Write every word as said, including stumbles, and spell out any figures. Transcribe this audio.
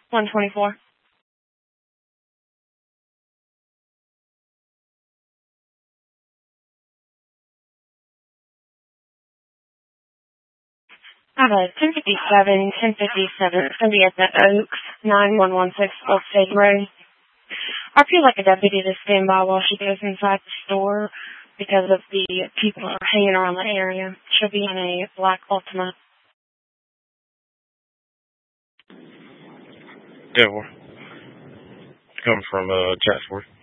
one twenty-four. I have a ten fifty-seven, ten fifty-seven. It's going to be at the Oaks, nine one one six Old State Road. I feel like a deputy to stand by while she goes inside the store because of the people that are hanging around the area. She'll be in a black Ultima. Devil. Come from uh, Chatsworth.